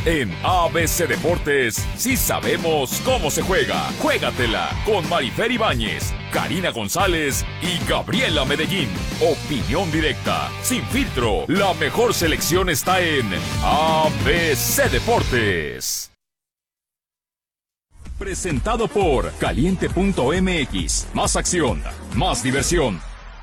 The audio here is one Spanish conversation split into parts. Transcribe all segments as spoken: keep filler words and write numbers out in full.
En A B C Deportes, sí sabemos cómo se juega. Juégatela con Marifer Ibáñez, Karina González y Gabriela Medellín. Opinión directa, sin filtro. La mejor selección está en A B C Deportes. Presentado por Caliente punto M X. Más acción, más diversión.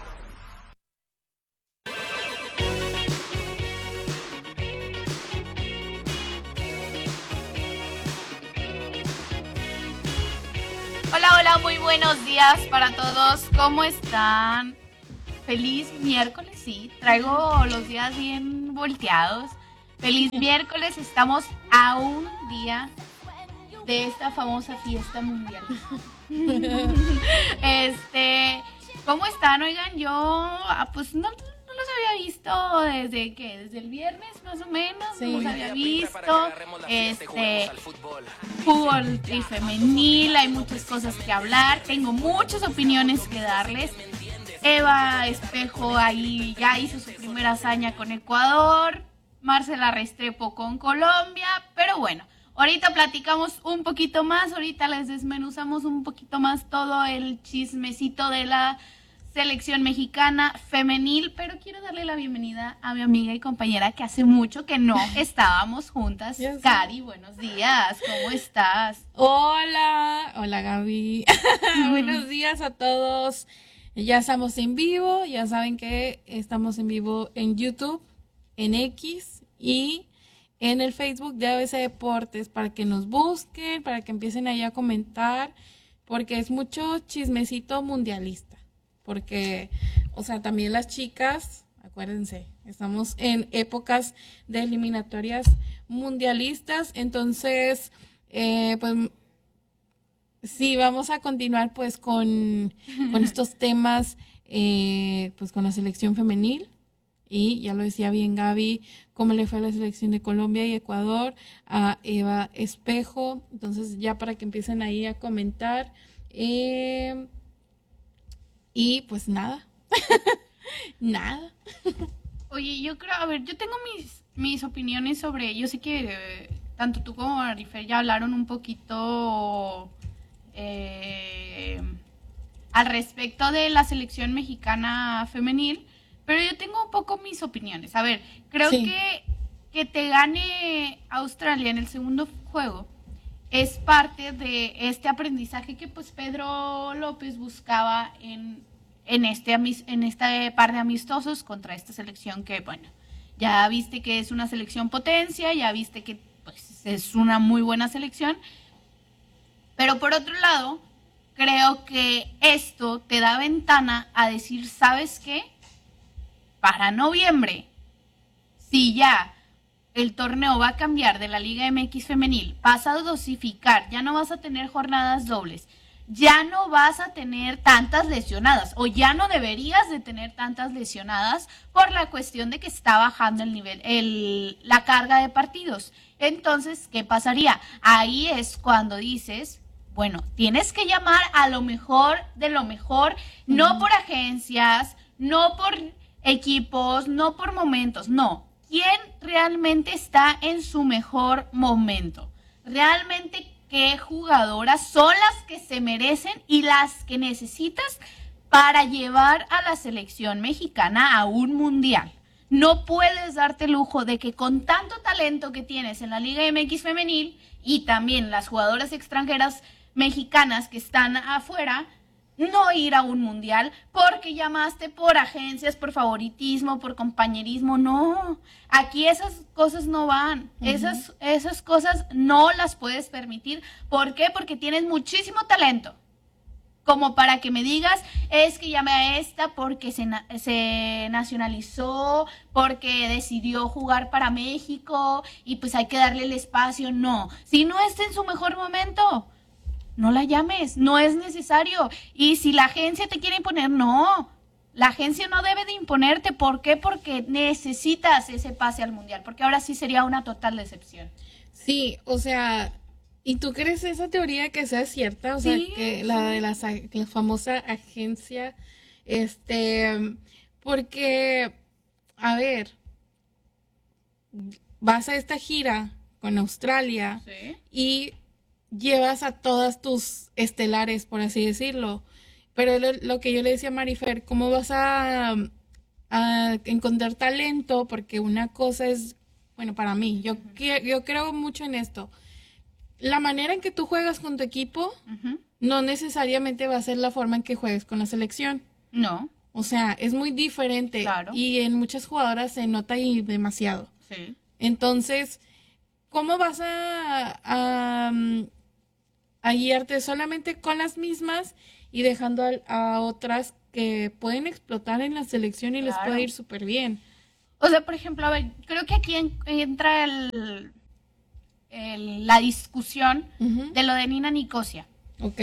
Hola, hola, muy buenos días para todos. ¿Cómo están? Feliz miércoles, sí. Traigo los días bien volteados. Feliz miércoles, estamos a un día de esta famosa fiesta mundial. Este, ¿cómo están? Oigan, yo ah, pues no, no los había visto desde que, desde el viernes más o menos, sí. No los había visto. Este, fútbol femenil, hay muchas cosas que hablar, tengo muchas opiniones que darles. Eva Espejo ahí ya hizo su primera hazaña con Ecuador, Marcela Restrepo con Colombia, pero bueno. Ahorita platicamos un poquito más, ahorita les desmenuzamos un poquito más todo el chismecito de la selección mexicana femenil, pero quiero darle la bienvenida a mi amiga y compañera que hace mucho que no estábamos juntas. Cari, buenos días, ¿cómo estás? Hola, hola Gaby, buenos días a todos. Ya estamos en vivo, ya saben que estamos en vivo en YouTube, en X y en el Facebook de A B C Deportes, para que nos busquen, para que empiecen ahí a comentar, porque es mucho chismecito mundialista, porque, o sea, también las chicas, acuérdense, estamos en épocas de eliminatorias mundialistas, entonces, eh, pues, sí, vamos a continuar, pues, con, con estos temas, eh, pues, con la selección femenil. Y ya lo decía bien Gaby, cómo le fue a la selección de Colombia y Ecuador, a Eva Espejo. Entonces ya para que empiecen ahí a comentar. Eh, y pues nada, nada. Oye, yo creo, a ver, yo tengo mis, mis opiniones sobre, yo sé que eh, tanto tú como Marifer ya hablaron un poquito eh, al respecto de la selección mexicana femenil. Pero yo tengo un poco mis opiniones. A ver, creo sí. que que te gane Australia en el segundo juego es parte de este aprendizaje que pues Pedro López buscaba en, en, este, en este par de amistosos contra esta selección que, bueno, ya viste que es una selección potencia, ya viste que pues, es una muy buena selección. Pero por otro lado, creo que esto te da ventana a decir, ¿sabes qué? Para noviembre, si ya el torneo va a cambiar de la Liga M X femenil, vas a dosificar, ya no vas a tener jornadas dobles, ya no vas a tener tantas lesionadas, o ya no deberías de tener tantas lesionadas por la cuestión de que está bajando el nivel, el, la carga de partidos. Entonces, ¿qué pasaría? Ahí es cuando dices, bueno, tienes que llamar a lo mejor de lo mejor, no por agencias, no por equipos, no por momentos, no. ¿Quién realmente está en su mejor momento? Realmente, ¿qué jugadoras son las que se merecen y las que necesitas para llevar a la selección mexicana a un mundial? No puedes darte el lujo de que con tanto talento que tienes en la Liga M X femenil y también las jugadoras extranjeras mexicanas que están afuera, no ir a un mundial porque llamaste por agencias, por favoritismo, por compañerismo. No, aquí esas cosas no van. Uh-huh. Esas, esas cosas no las puedes permitir. ¿Por qué? Porque tienes muchísimo talento. Como para que me digas, es que llamé a esta porque se, na- se nacionalizó, porque decidió jugar para México y pues hay que darle el espacio. No, si no está en su mejor momento, no la llames, no es necesario. Y si la agencia te quiere imponer, no. La agencia no debe de imponerte. ¿Por qué? Porque necesitas ese pase al mundial. Porque ahora sí sería una total decepción. Sí, o sea, ¿y tú crees esa teoría que sea cierta? O sea, sí, que la de la, la famosa agencia, este, porque, a ver, vas a esta gira con Australia, Sí. y llevas a todas tus estelares, por así decirlo. Pero lo, lo que yo le decía a Marifer, ¿cómo vas a, a encontrar talento? Porque una cosa es, bueno, para mí, yo, uh-huh. que, yo creo mucho en esto. La manera en que tú juegas con tu equipo uh-huh. no necesariamente va a ser la forma en que juegues con la selección. No. O sea, es muy diferente. Claro. Y en muchas jugadoras se nota y demasiado. Sí. Entonces, ¿cómo vas a, a, a guiarte solamente con las mismas y dejando a, a otras que pueden explotar en la selección y Claro. les puede ir súper bien? O sea, por ejemplo, a ver, creo que aquí en, entra el, el, la discusión uh-huh. de lo de Nina Nicosia. Ok.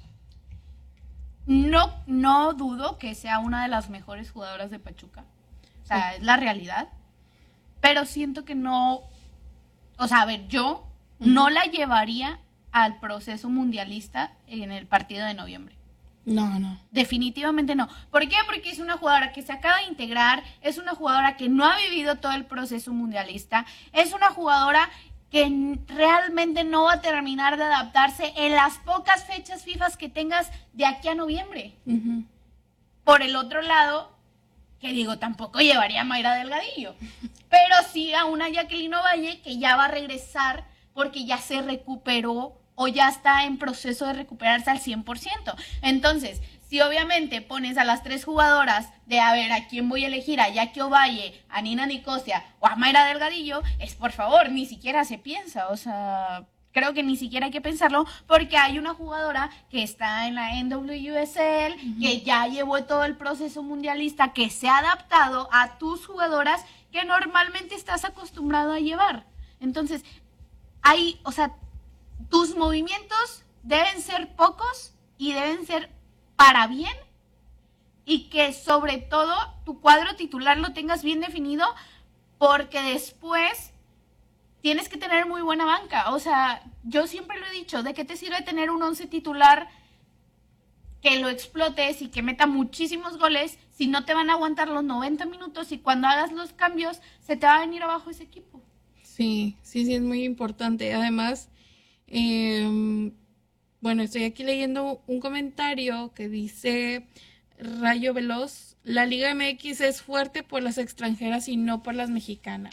No, no dudo que sea una de las mejores jugadoras de Pachuca. O sea, okay. es la realidad. Pero siento que no... O sea, a ver, yo uh-huh. no la llevaría al proceso mundialista en el partido de noviembre. No, no. Definitivamente no. ¿Por qué? Porque es una jugadora que se acaba de integrar, es una jugadora que no ha vivido todo el proceso mundialista, es una jugadora que realmente no va a terminar de adaptarse en las pocas fechas FIFA que tengas de aquí a noviembre. Uh-huh. Por el otro lado, que digo, tampoco llevaría a Mayra Delgadillo, pero sí a una Jacqueline Ovalle que ya va a regresar porque ya se recuperó o ya está en proceso de recuperarse al cien por ciento. Entonces, si obviamente pones a las tres jugadoras de a ver a quién voy a elegir, a Jackie Ovalle, a Nina Nicosia o a Mayra Delgadillo, es por favor, ni siquiera se piensa, o sea, creo que ni siquiera hay que pensarlo porque hay una jugadora que está en la N W S L, uh-huh. que ya llevó todo el proceso mundialista, que se ha adaptado a tus jugadoras que normalmente estás acostumbrado a llevar. Entonces, hay, o sea, tus movimientos deben ser pocos y deben ser para bien y que sobre todo tu cuadro titular lo tengas bien definido porque después tienes que tener muy buena banca. O sea, yo siempre lo he dicho, ¿de qué te sirve tener un once titular que lo explotes y que meta muchísimos goles si no te van a aguantar los noventa minutos y cuando hagas los cambios se te va a venir abajo ese equipo? Sí, sí, sí, es muy importante. Además, eh, bueno, estoy aquí leyendo un comentario que dice Rayo Veloz, la Liga M X es fuerte por las extranjeras y no por las mexicanas.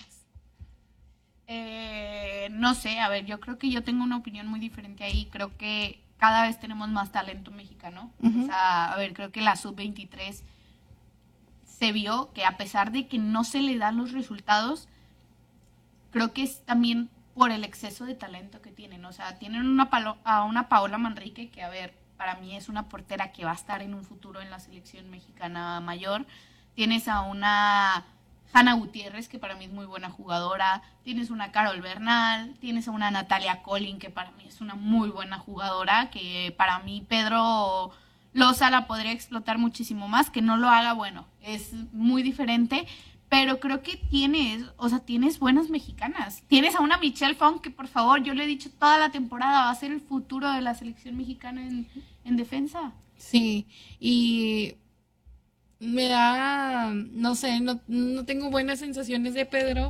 Eh, no sé, a ver, yo creo que yo tengo una opinión muy diferente ahí. Creo que cada vez tenemos más talento mexicano. Uh-huh. O sea, a ver, creo que la sub veintitrés se vio que a pesar de que no se le dan los resultados, creo que es también por el exceso de talento que tienen. O sea, tienen una palo- a una Paola Manrique que, a ver, para mí es una portera que va a estar en un futuro en la selección mexicana mayor. Tienes a una Hanna Gutiérrez, que para mí es muy buena jugadora. Tienes una Carol Bernal. Tienes a una Natalia Collin, que para mí es una muy buena jugadora. Que para mí Pedro Loza la podría explotar muchísimo más. Que no lo haga, bueno, es muy diferente. Pero creo que tienes, o sea, tienes buenas mexicanas. Tienes a una Michelle Fong que, por favor, yo le he dicho toda la temporada, va a ser el futuro de la selección mexicana en, en defensa. Sí, y me da, no sé, no, no tengo buenas sensaciones de Pedro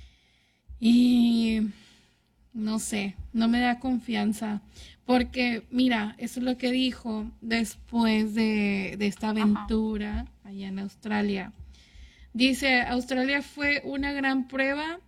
y no sé, no me da confianza. Porque, mira, eso es lo que dijo después de, de esta aventura Ajá. allá en Australia. Dice, Australia fue una gran prueba.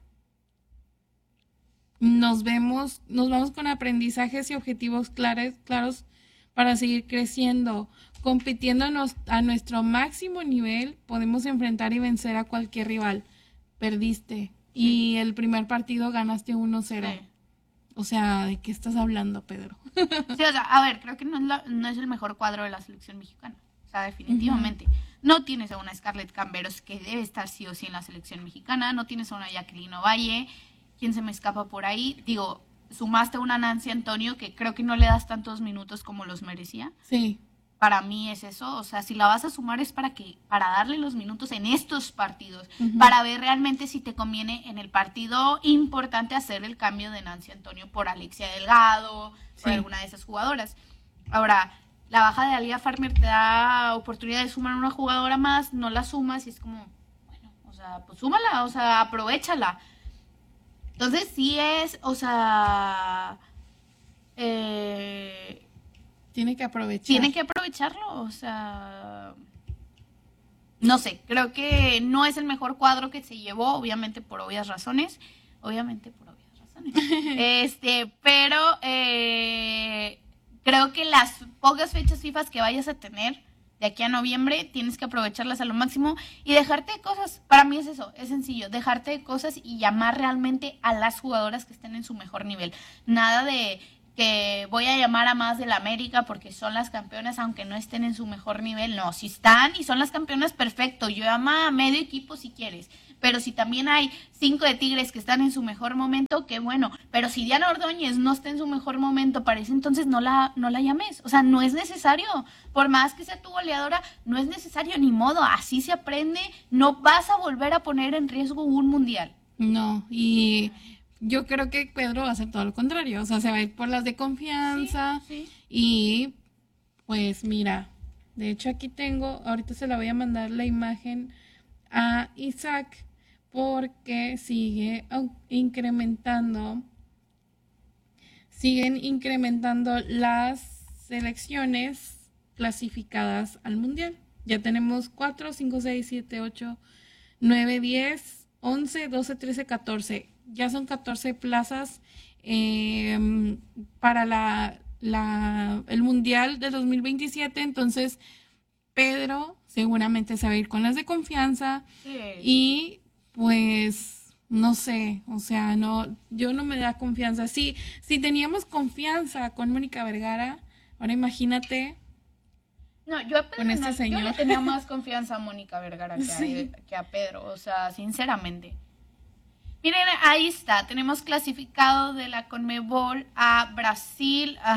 Nos vemos, nos vamos con aprendizajes y objetivos claros, claros para seguir creciendo. Compitiendo a nuestro máximo nivel, podemos enfrentar y vencer a cualquier rival. Perdiste. Y el primer partido ganaste uno cero. Sí. O sea, ¿de qué estás hablando, Pedro? Sí, o sea, a ver, creo que no es, la, no es el mejor cuadro de la selección mexicana. O sea, definitivamente. Uh-huh. No tienes a una Scarlett Camberos que debe estar sí o sí en la selección mexicana. No tienes a una Jacqueline Ovalle. ¿Quién se me escapa por ahí? Digo, sumaste a una Nancy Antonio que creo que no le das tantos minutos como los merecía. Sí. Para mí es eso. O sea, si la vas a sumar es para que para darle los minutos en estos partidos. Uh-huh. Para ver realmente si te conviene en el partido importante hacer el cambio de Nancy Antonio por Alexia Delgado, sí. por alguna de esas jugadoras. Ahora, la baja de Alia Farmer te da oportunidad de sumar una jugadora más, no la sumas y es como, bueno, o sea, pues súmala, o sea, aprovechala. Entonces sí es, o sea, eh, tiene que aprovechar. Tiene que aprovecharlo, o sea, no sé, creo que no es el mejor cuadro que se llevó, obviamente por obvias razones, obviamente por obvias razones, este, pero eh, creo que las pocas fechas FIFA que vayas a tener de aquí a noviembre, tienes que aprovecharlas a lo máximo y dejarte de cosas. Para mí es eso, es sencillo, dejarte de cosas y llamar realmente a las jugadoras que estén en su mejor nivel. Nada de que voy a llamar a más del América porque son las campeonas, aunque no estén en su mejor nivel. No, si están y son las campeonas, perfecto. Yo llama a medio equipo si quieres. Pero si también hay cinco de Tigres que están en su mejor momento, qué bueno. Pero si Diana Ordóñez no está en su mejor momento, para ese entonces no la, no la llames. O sea, no es necesario. Por más que sea tu goleadora, no es necesario, ni modo. Así se aprende. No vas a volver a poner en riesgo un mundial. No, y yo creo que Pedro va a hacer todo lo contrario. O sea, se va a ir por las de confianza. Sí, sí. Y pues mira, de hecho aquí tengo, ahorita se la voy a mandar la imagen a Isaac, porque sigue incrementando, siguen incrementando las selecciones clasificadas al mundial. Ya tenemos cuatro, cinco, seis, siete, ocho, nueve, diez, once, doce, trece, catorce. Ya son catorce plazas eh, para la, la, el mundial de dos mil veintisiete. Entonces, Pedro seguramente se va a ir con las de confianza. Sí. Y pues no sé, o sea, no, yo no me da confianza. Sí, si teníamos confianza con Mónica Vergara, ahora imagínate. No, yo a Pedro, con este no, señor. Yo le tenía más confianza a Mónica Vergara que, Sí. a, que a Pedro, o sea, sinceramente. Miren, ahí está, tenemos clasificado de la Conmebol a Brasil. A...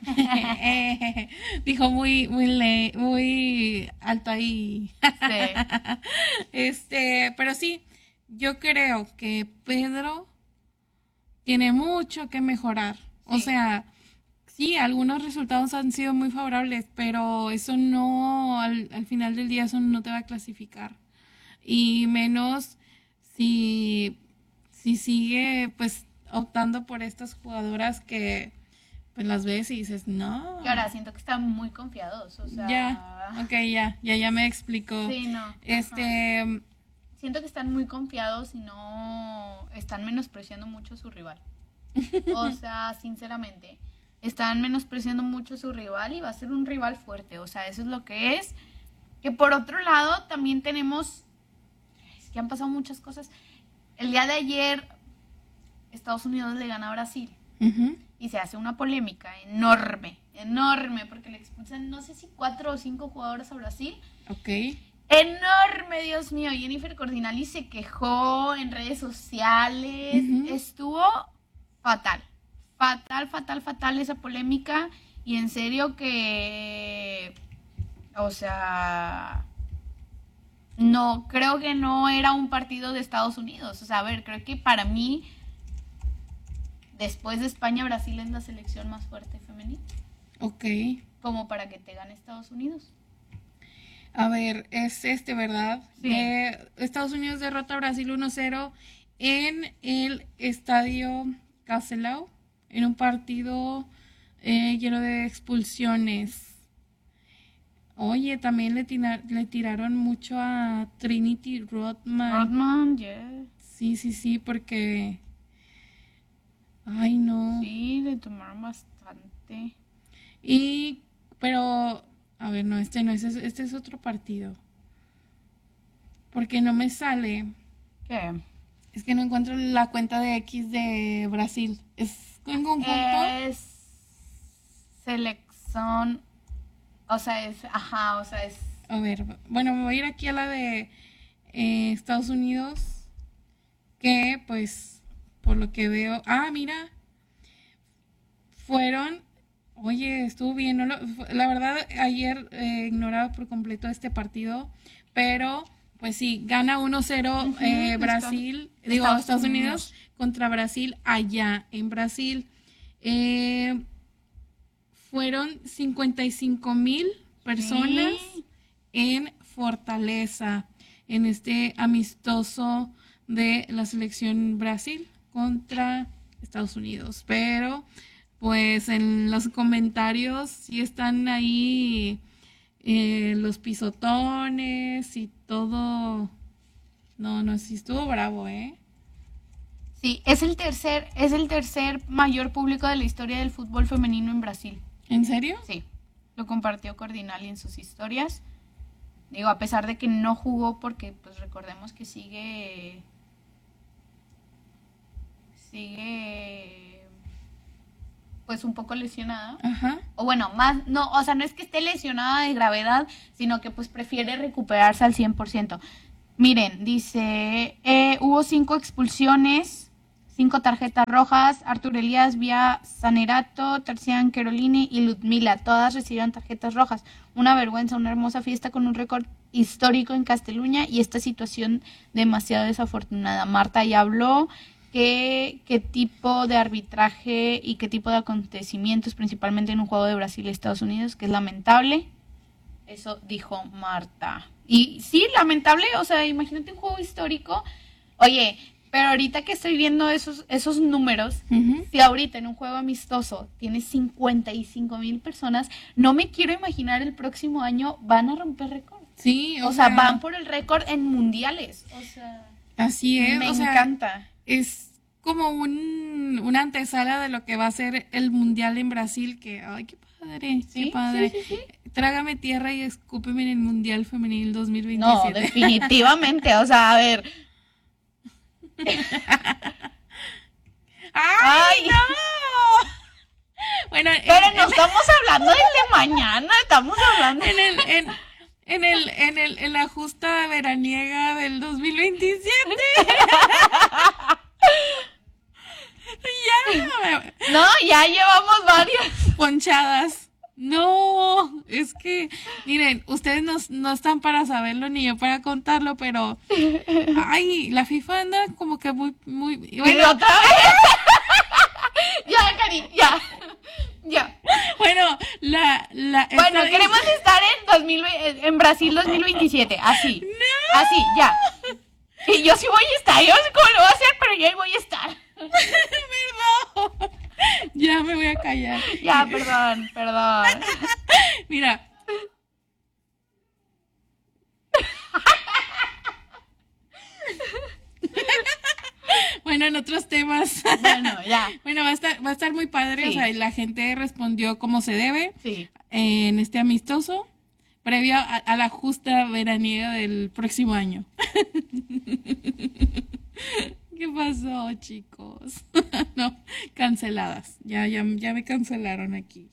Dijo muy, muy, le, muy alto ahí. Sí. Este, pero sí, yo creo que Pedro tiene mucho que mejorar. Sí. O sea, sí, algunos resultados han sido muy favorables, pero eso no, al, al final del día, eso no te va a clasificar. Y menos si, si sigue, pues, optando por estas jugadoras que, pues, las ves y dices, no. Y ahora siento que están muy confiados, o sea... Ya, ok, ya, ya, ya me explicó. Sí, no. Este... Ajá. Siento que están muy confiados y no están menospreciando mucho a su rival. O sea, sinceramente, están menospreciando mucho a su rival y va a ser un rival fuerte. O sea, eso es lo que es. Que por otro lado, también tenemos... Es que han pasado muchas cosas. El día de ayer, Estados Unidos le gana a Brasil. Uh-huh. Y se hace una polémica enorme, enorme, porque le expulsan no sé si cuatro o cinco jugadoras a Brasil. Ok. Enorme, Dios mío. Jennifer Cordinali se quejó en redes sociales. Uh-huh. Estuvo fatal. Fatal, fatal, fatal esa polémica. Y en serio que... O sea... No, creo que no era un partido de Estados Unidos. O sea, a ver, creo que para mí... Después de España, Brasil es la selección más fuerte femenina. Ok. Como para que te gane Estados Unidos. A ver, es este, ¿verdad? Sí. Eh, Estados Unidos derrota a Brasil uno cero en el Estadio Castelao, en un partido eh, lleno de expulsiones. Oye, también le, tina, le tiraron mucho a Trinity Rodman. Rodman, yeah. Sí, sí, sí, porque... Ay, no. Sí, le tomaron bastante. Y, pero... A ver, no, este no, este, este es otro partido. Porque no me sale. ¿Qué? Es que no encuentro la cuenta de X de Brasil. ¿Es en conjunto? Es selección. O sea, es. Ajá, o sea, es. A ver, bueno, me voy a ir aquí a la de eh, Estados Unidos. Que, pues, por lo que veo. Ah, mira. Fueron. Oye, estuvo bien, ¿no? La verdad, ayer eh, ignoraba por completo este partido, pero pues sí, gana uno cero uh-huh, eh, Brasil, Estados, digo, Estados, Estados Unidos, Unidos contra Brasil allá en Brasil. Eh, fueron cincuenta y cinco mil personas ¿Sí? en Fortaleza, en este amistoso de la selección Brasil. contra Estados Unidos. Pero, pues en los comentarios sí están ahí eh, los pisotones y todo. No, no, sí estuvo bravo, ¿eh? Sí, es el tercer, es el tercer mayor público de la historia del fútbol femenino en Brasil. ¿En serio? Sí, lo compartió Cordinali en sus historias. Digo, a pesar de que no jugó porque, pues recordemos que sigue, sigue, pues un poco lesionada. Ajá. O bueno, más, no, o sea, no es que esté lesionada de gravedad, sino que pues prefiere recuperarse al cien por ciento. Miren, dice, eh, hubo cinco expulsiones, cinco tarjetas rojas, Artur Elías, Vía Sanerato, Tercián Caroline y Ludmila, todas recibieron tarjetas rojas. Una vergüenza, una hermosa fiesta con un récord histórico en Casteluña y esta situación demasiado desafortunada. Marta ya habló que qué tipo de arbitraje y qué tipo de acontecimientos, principalmente en un juego de Brasil y Estados Unidos, que es lamentable. Eso dijo Marta. Y sí, lamentable, o sea, imagínate un juego histórico. Oye, pero ahorita que estoy viendo esos, esos números, uh-huh. Si ahorita en un juego amistoso tienes cincuenta y cinco mil personas, no me quiero imaginar el próximo año van a romper récord. Sí, o, o sea, sea, van por el récord en mundiales. O sea, así es. Me o encanta. Sea, es como un, una antesala de lo que va a ser el mundial en Brasil, que, ay, qué padre, ¿Sí? qué padre. Sí, sí, sí. Trágame tierra y escúpeme en el Mundial Femenil dos mil veintisiete. No, definitivamente, o sea, a ver. ¡Ay, ¡Ay no! Bueno, pero en, no en, estamos hablando del de mañana, estamos hablando en el en, en el en el en la justa veraniega del dos mil veintisiete. Ya. No, ya llevamos varias ponchadas. No, es que, miren, ustedes no, no están para saberlo ni yo para contarlo, pero, ay, la FIFA anda como que muy, muy... Bueno, otra vez. Ya, Cari, ya, ya. Bueno, la... la bueno, esta, queremos esta... estar en, dos mil, en Brasil dos mil veintisiete, así, no. Así, ya. Y yo sí voy a estar, yo no sé cómo lo voy a hacer, pero yo ahí voy a estar. Perdón. Ya me voy a callar. Ya, perdón, perdón. Mira. Bueno, en otros temas. Bueno, ya. Bueno, va a estar, va a estar muy padre. Sí. O sea, la gente respondió como se debe. Sí. En este amistoso, previo a, a la justa veraniega del próximo año. ¿Qué pasó, chicos? No, canceladas. Ya, ya, ya me cancelaron aquí.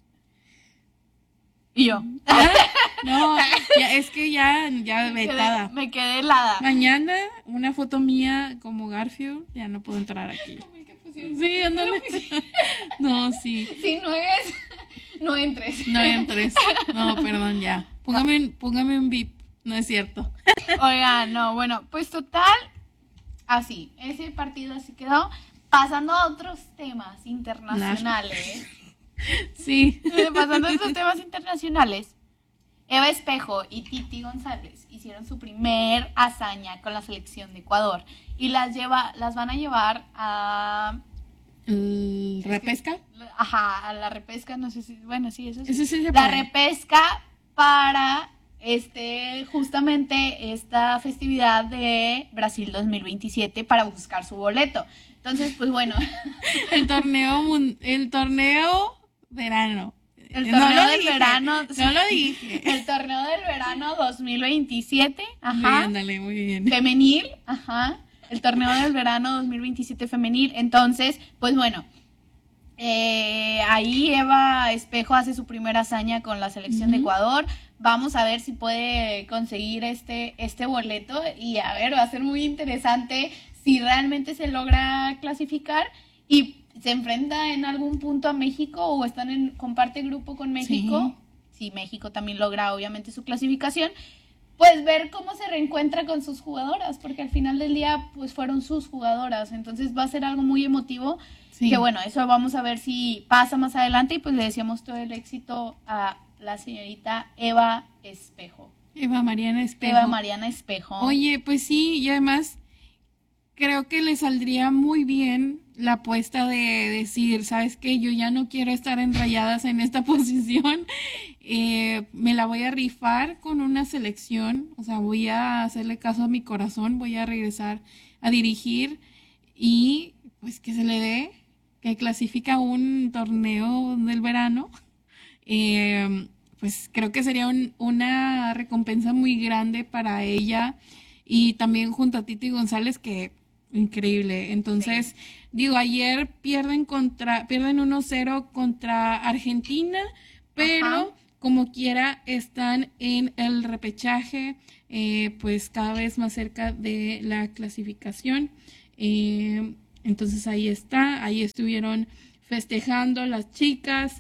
¿Y yo? ¿Ya? No, ya, es que ya, ya me vetada. Quedé, me quedé helada. Mañana, una foto mía como Garfield, ya no puedo entrar aquí. Sí, ándale. No, sí. Si no es, no entres. No entres. No, perdón, ya. Póngame, póngame un bip. No es cierto. Oiga, no, bueno, pues total... Así, ese partido así quedó. Pasando a otros temas internacionales. Sí. Pasando a otros temas internacionales. Eva Espejo y Titi González hicieron su primer hazaña con la selección de Ecuador. Y las lleva, las van a llevar a... ¿El repesca? Ajá, a la repesca, no sé si... Bueno, sí, eso sí. Eso sí se la puede. repesca para... Este, justamente esta festividad de Brasil dos mil veintisiete para buscar su boleto. Entonces, pues bueno. El torneo, el torneo verano. El torneo no del dije, verano. No lo dije. El torneo del verano dos mil veintisiete. Ajá. Muy bien, dale, muy bien. Femenil, ajá. El torneo del verano dos mil veintisiete femenil. Entonces, pues bueno. Eh, ahí Eva Espejo hace su primera hazaña con la selección uh-huh. de Ecuador. Vamos a ver si puede conseguir este, este boleto y a ver, va a ser muy interesante si realmente se logra clasificar y se enfrenta en algún punto a México o están en comparte grupo con México. Sí. Si México también logra obviamente su clasificación, pues ver cómo se reencuentra con sus jugadoras, porque al final del día pues fueron sus jugadoras, entonces va a ser algo muy emotivo. Sí. Que bueno, eso vamos a ver si pasa más adelante y pues le deseamos todo el éxito a la señorita Eva Espejo. Eva Mariana Espejo. Eva Mariana Espejo. Oye, pues sí, y además creo que le saldría muy bien la apuesta de decir, ¿sabes qué? Yo ya no quiero estar en Rayadas en esta posición, eh, me la voy a rifar con una selección, o sea, voy a hacerle caso a mi corazón, voy a regresar a dirigir y pues que se le dé, que clasifica un torneo del verano, eh, pues creo que sería un, una recompensa muy grande para ella y también junto a Titi González, que increíble. Entonces, sí. digo, ayer pierden contra pierden uno cero contra Argentina, pero Ajá. como quiera están en el repechaje, eh, pues cada vez más cerca de la clasificación. Eh, entonces ahí está, ahí estuvieron festejando las chicas,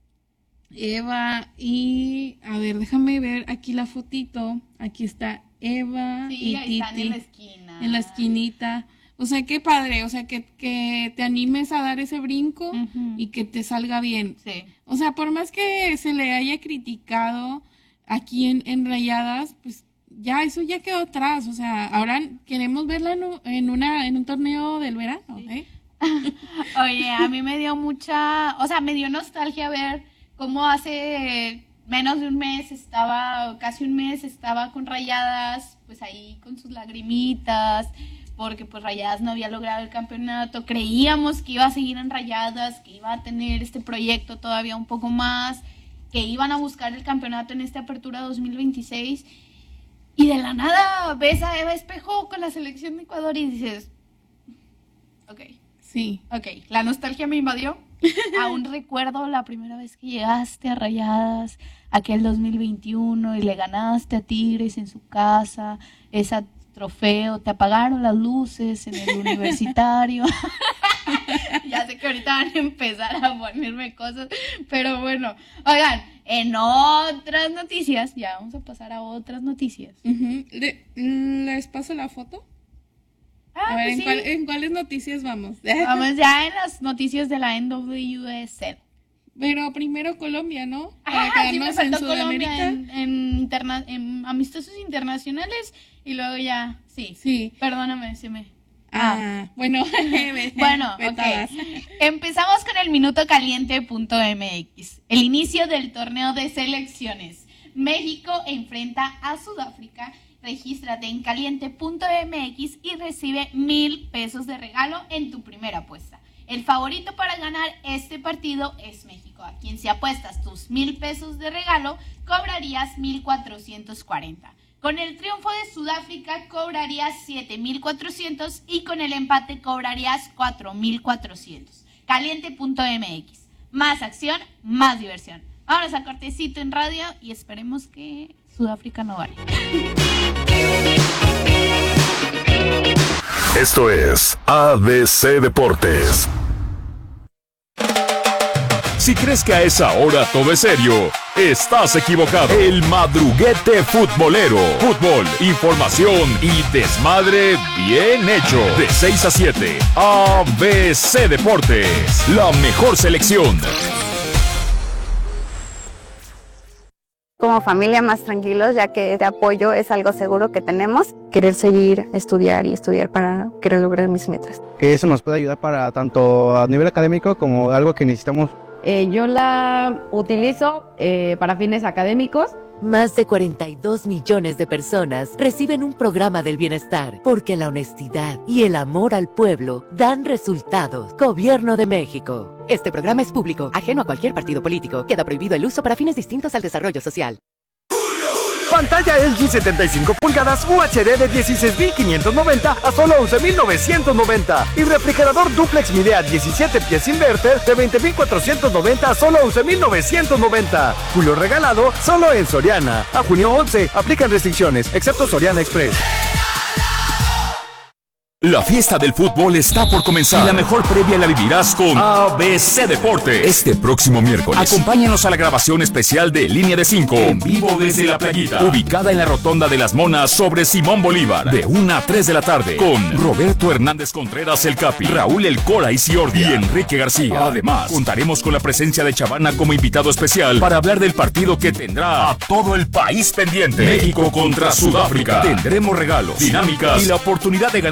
Eva y, a ver, déjame ver aquí la fotito, aquí está Eva sí, y ahí Titi están en la esquina. En la esquinita. O sea, qué padre, o sea, que, que te animes a dar ese brinco uh-huh. y que te salga bien. Sí. O sea, por más que se le haya criticado aquí en, en Rayadas, pues ya eso ya quedó atrás. O sea, ahora queremos verla en, en, una, en un torneo del verano, sí. ¿eh? Oye, a mí me dio mucha, o sea, me dio nostalgia ver cómo hace menos de un mes estaba, casi un mes estaba con Rayadas, pues ahí con sus lagrimitas, porque pues Rayadas no había logrado el campeonato. Creíamos que iba a seguir en Rayadas, que iba a tener este proyecto todavía un poco más, que iban a buscar el campeonato en esta apertura dos mil veintiséis, y de la nada ves a Eva Espejo con la selección de Ecuador y dices, ok, sí, ok, la nostalgia me invadió. Aún recuerdo la primera vez que llegaste a Rayadas, aquel dos mil veintiuno, y le ganaste a Tigres en su casa, ese trofeo, te apagaron las luces en el universitario. Ya sé que ahorita van a empezar a ponerme cosas, pero bueno, oigan, en otras noticias, ya vamos a pasar a otras noticias. Uh-huh. Le, ¿Les paso la foto? Ah, a ver, pues ¿en, sí. cuál, ¿en cuáles noticias vamos? Vamos ya en las noticias de la N W S L. Pero primero Colombia, ¿no? Para Ajá, sí me faltó en Colombia en, en, interna, en amistosos internacionales y luego ya, sí. Sí. Perdóname, se me... Ah, ah. bueno. Bueno, ok. Empezamos con el minuto caliente punto m x. El inicio del torneo de selecciones. México enfrenta a Sudáfrica. Regístrate en caliente punto m x y recibe mil pesos de regalo en tu primera apuesta. El favorito para ganar este partido es México, a quien si apuestas tus mil pesos de regalo, cobrarías mil cuatrocientos cuarenta. Con el triunfo de Sudáfrica cobrarías siete mil cuatrocientos y con el empate cobrarías cuatro mil cuatrocientos. caliente punto m x. Más acción, más diversión. Vámonos a cortecito en radio y esperemos que Sudáfrica no gane. Esto es A B C Deportes. Si crees que a esa hora todo es serio, estás equivocado. El madruguete futbolero. Fútbol, información y desmadre bien hecho. De seis a siete, A B C Deportes. La mejor selección. Como familia más tranquilos, ya que este apoyo es algo seguro que tenemos. Querer seguir, estudiar y estudiar para querer lograr mis metas. Que eso nos puede ayudar para tanto a nivel académico como algo que necesitamos. Eh, yo la utilizo eh, para fines académicos. Más de cuarenta y dos millones de personas reciben un programa del bienestar porque la honestidad y el amor al pueblo dan resultados. Gobierno de México. Este programa es público, ajeno a cualquier partido político. Queda prohibido el uso para fines distintos al desarrollo social. Pantalla L G setenta y cinco pulgadas U H D de dieciséis mil quinientos noventa a solo once mil novecientos noventa. Y refrigerador duplex Midea diecisiete pies inverter de veinte mil cuatrocientos noventa a solo once mil novecientos noventa. Julio regalado solo en Soriana. A junio once, aplican restricciones, excepto Soriana Express. La fiesta del fútbol está por comenzar y la mejor previa la vivirás con A B C Deportes. Este próximo miércoles, acompáñanos a la grabación especial de Línea de cinco, en vivo desde La Playita, ubicada en la Rotonda de las Monas sobre Simón Bolívar, de una a tres de la tarde, con Roberto Hernández Contreras el Capi, Raúl El Cora y Ciordia y Enrique García. Además, contaremos con la presencia de Chavana como invitado especial para hablar del partido que tendrá a todo el país pendiente. México contra Sudáfrica. Tendremos regalos, dinámicas y la oportunidad de ganar balones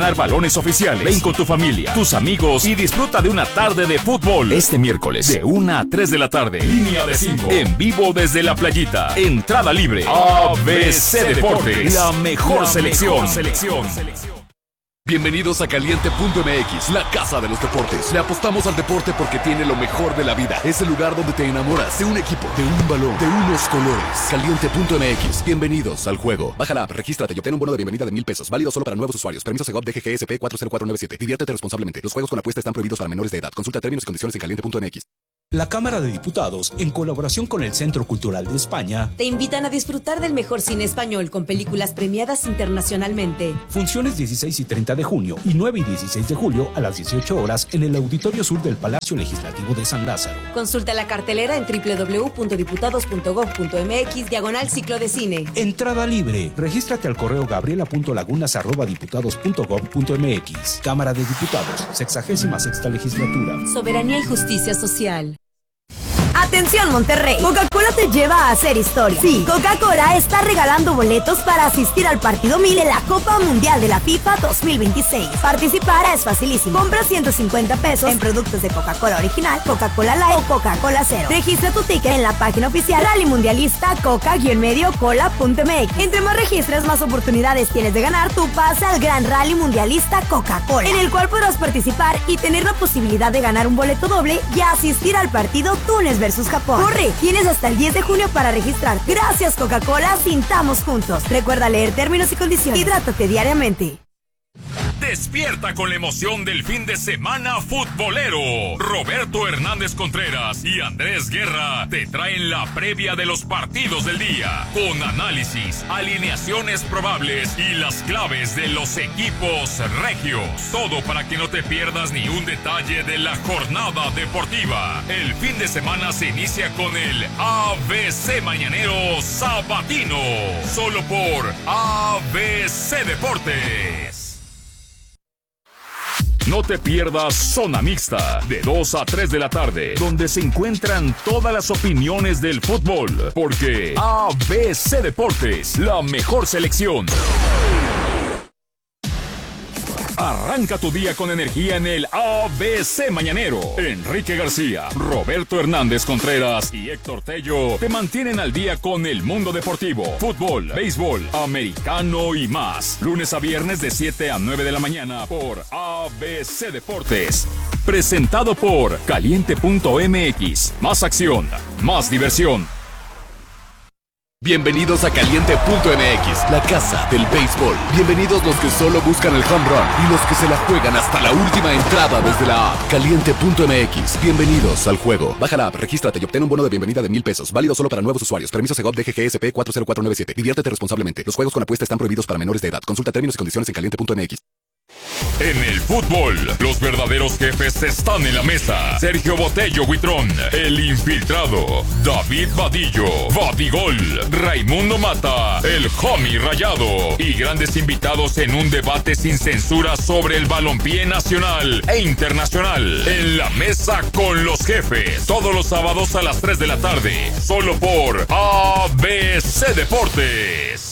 balones oficiales. Ven con tu familia, tus amigos y disfruta de una tarde de fútbol. Este miércoles, de una a tres de la tarde. Línea de cinco. En vivo desde la playita. Entrada libre. A B C Deportes. La mejor selección. Mejor selección. Bienvenidos a Caliente punto M X, la casa de los deportes. Le apostamos al deporte porque tiene lo mejor de la vida. Es el lugar donde te enamoras de un equipo, de un balón, de unos colores. Caliente punto M X, bienvenidos al juego. Baja la app, regístrate y obtén un bono de bienvenida de mil pesos. Válido solo para nuevos usuarios. Permiso Segov D G G S P cuatro cero cuatro nueve siete. Diviértete responsablemente. Los juegos con apuesta están prohibidos para menores de edad. Consulta términos y condiciones en caliente punto M X. La Cámara de Diputados, en colaboración con el Centro Cultural de España, te invitan a disfrutar del mejor cine español con películas premiadas internacionalmente. Funciones dieciséis y treinta de junio y nueve y dieciséis de julio a las dieciocho horas en el Auditorio Sur del Palacio Legislativo de San Lázaro. Consulta la cartelera en doble u doble u doble u punto diputados punto gob punto m x diagonal ciclo de cine. Entrada libre. Regístrate al correo gabriela punto lagunas arroba diputados punto gob punto m x. Cámara de Diputados, sexagésima sexta legislatura. Soberanía y justicia social. Atención Monterrey, Coca-Cola te lleva a hacer historia. Sí, Coca-Cola está regalando boletos para asistir al partido mil en la Copa Mundial de la FIFA dos mil veintiséis. Participar es facilísimo. Compra ciento cincuenta pesos en productos de Coca-Cola original, Coca-Cola Light o Coca-Cola Cero. Registra tu ticket en la página oficial Rally Mundialista Coca-Medio Cola punto m x. Entre más registres, más oportunidades tienes de ganar tu pase al Gran Rally Mundialista Coca-Cola, en el cual podrás participar y tener la posibilidad de ganar un boleto doble y asistir al partido Túnez versus Japón. Corre, tienes hasta el diez de junio para registrar. Gracias Coca-Cola, sintamos juntos. Recuerda leer términos y condiciones. Hidrátate diariamente. Despierta con la emoción del fin de semana futbolero. Roberto Hernández Contreras y Andrés Guerra te traen la previa de los partidos del día, con análisis, alineaciones probables y las claves de los equipos regios. Todo para que no te pierdas ni un detalle de la jornada deportiva. El fin de semana se inicia con el A B C Mañanero Sabatino, solo por A B C Deportes. No te pierdas Zona Mixta, de dos a tres de la tarde, donde se encuentran todas las opiniones del fútbol, porque A B C Deportes, la mejor selección. Arranca tu día con energía en el A B C Mañanero. Enrique García, Roberto Hernández Contreras y Héctor Tello te mantienen al día con el mundo deportivo, fútbol, béisbol, americano y más. Lunes a viernes de siete a nueve de la mañana por A B C Deportes. Presentado por Caliente punto m x. Más acción, más diversión. Bienvenidos a Caliente punto m x, la casa del béisbol. Bienvenidos los que solo buscan el home run y los que se la juegan hasta la última entrada desde la app. Caliente punto m x, bienvenidos al juego. Baja la app, regístrate y obtén un bono de bienvenida de mil pesos. Válido solo para nuevos usuarios. Permiso Segov D G G S P cuatro cero cuatro nueve siete. Diviértete responsablemente. Los juegos con apuesta están prohibidos para menores de edad. Consulta términos y condiciones en caliente punto m x. En el fútbol, los verdaderos jefes están en la mesa. Sergio Botello Huitrón, el infiltrado. David Vadillo, Vadigol. Raimundo Mata, el homie rayado. Y grandes invitados en un debate sin censura sobre el balompié nacional e internacional. En la mesa con los jefes. Todos los sábados a las tres de la tarde. Solo por A B C Deportes.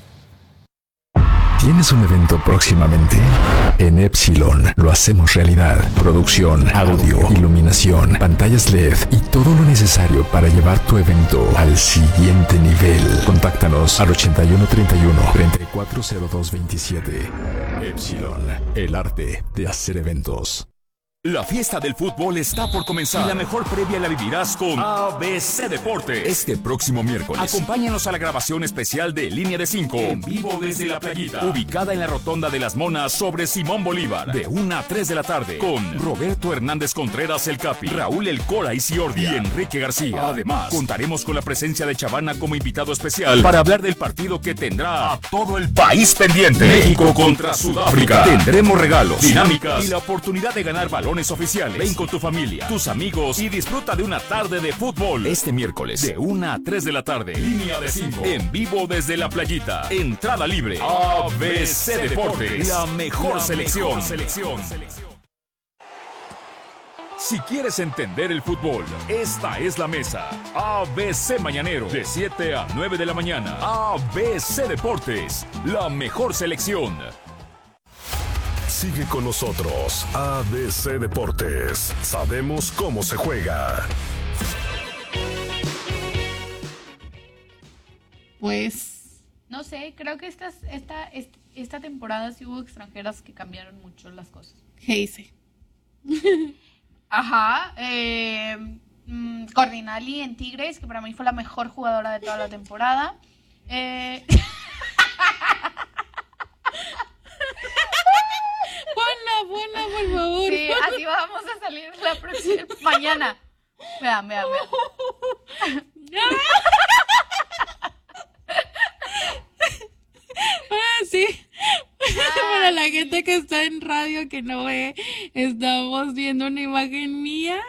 ¿Tienes un evento próximamente? En Epsilon lo hacemos realidad. Producción, audio, iluminación, pantallas L E D y todo lo necesario para llevar tu evento al siguiente nivel. Contáctanos al ochenta y uno treinta y uno, treinta y cuatro cero dos veintisiete. Epsilon, el arte de hacer eventos. La fiesta del fútbol está por comenzar y la mejor previa la vivirás con A B C Deportes este próximo miércoles. Acompáñanos a la grabación especial de Línea de cinco en vivo desde la playita, ubicada en la Rotonda de las Monas sobre Simón Bolívar, de una a tres de la tarde, con Roberto Hernández Contreras el Capi, Raúl el Cora y Ciordia y Enrique García. Además, contaremos con la presencia de Chavana como invitado especial para hablar del partido que tendrá a todo el país pendiente. México contra Sudáfrica. Tendremos regalos, dinámicas y la oportunidad de ganar balones oficiales. Ven con tu familia, tus amigos y disfruta de una tarde de fútbol este miércoles de una a tres de la tarde. Línea de cinco en vivo desde la playita. Entrada libre. A B C Deportes, la mejor selección. Si quieres entender el fútbol, esta es la mesa. A B C Mañanero, de siete a nueve de la mañana. A B C Deportes, la mejor selección. Sigue con nosotros, A D C Deportes. Sabemos cómo se juega. Pues, no sé, creo que esta, esta, esta, esta temporada sí hubo extranjeras que cambiaron mucho las cosas. Heise. Ajá, eh, mm, Cordinali en Tigres, que para mí fue la mejor jugadora de toda la temporada. Eh... Ponla, ponla, por favor. Sí, así vamos a salir la próxima mañana. Vean, vean, vean. Ah, sí. Para la gente que está en radio que no ve, estamos viendo una imagen mía